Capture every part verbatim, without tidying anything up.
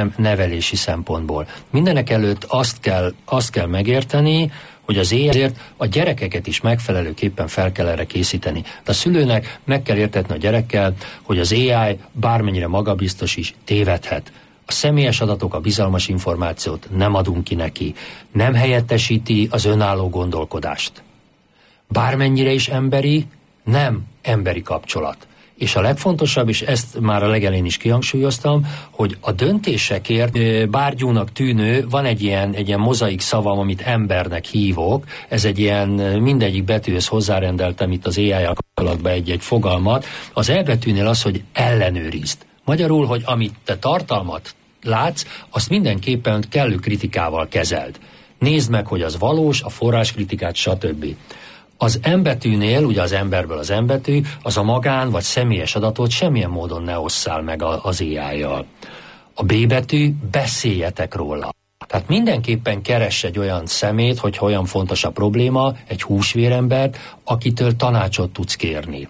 hanem nevelési szempontból. Mindenek előtt azt kell, azt kell megérteni, hogy az á i azért a gyerekeket is megfelelőképpen fel kell erre készíteni. De a szülőnek meg kell értetni a gyerekkel, hogy az á i bármennyire magabiztos is tévedhet. A személyes adatok, a bizalmas információt nem adunk ki neki. Nem helyettesíti az önálló gondolkodást. Bármennyire is emberi, nem emberi kapcsolat. És a legfontosabb, és ezt már a legelején is kihangsúlyoztam, hogy a döntésekért bárgyúnak tűnő, van egy ilyen, egy ilyen mozaik szavam, amit embernek hívok, ez egy ilyen, mindegyik betűhöz hozzárendeltem itt az á i-jal kapcsolatban egy-egy fogalmat. Az E betűnél az, hogy ellenőrizd. Magyarul, hogy amit te tartalmat látsz, azt mindenképpen kellő kritikával kezeld. Nézd meg, hogy az valós, a forráskritikát, stb. Az M betűnél, ugye az emberből az M betű, az a magán vagy személyes adatot semmilyen módon ne osszál meg az á i-jal. A B betű, beszéljetek róla. Tehát mindenképpen keress egy olyan szemét, hogyha olyan fontos a probléma, egy húsvérembert, akitől tanácsot tudsz kérni.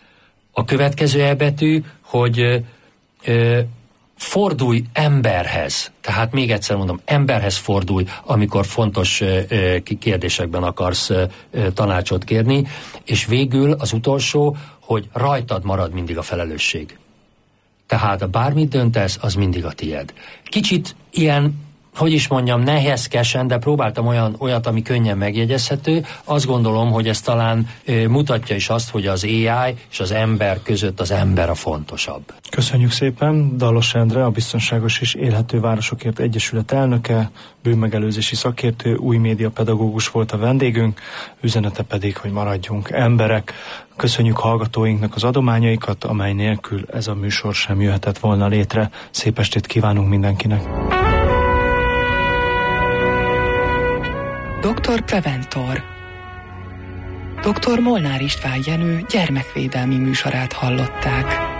A következő E betű, hogy ö, fordulj emberhez. Tehát még egyszer mondom, emberhez fordulj, amikor fontos ö, kérdésekben akarsz ö, tanácsot kérni, és végül az utolsó, hogy rajtad marad mindig a felelősség. Tehát ha bármit döntesz, az mindig a tied. Kicsit ilyen, hogy is mondjam, nehézkesen, de próbáltam olyan, olyat, ami könnyen megjegyezhető. Azt gondolom, hogy ez talán ö, mutatja is azt, hogy az á i és az ember között az ember a fontosabb. Köszönjük szépen. Dallos Endre, a Biztonságos és Élhető Városokért Egyesület elnöke, bűnmegelőzési szakértő, új média pedagógus volt a vendégünk, üzenete pedig, hogy maradjunk emberek. Köszönjük hallgatóinknak az adományaikat, amely nélkül ez a műsor sem jöhetett volna létre. Szép estét kívánunk mindenkinek! doktor Preventor. doktor Molnár István Jenő gyermekvédelmi műsorát hallották.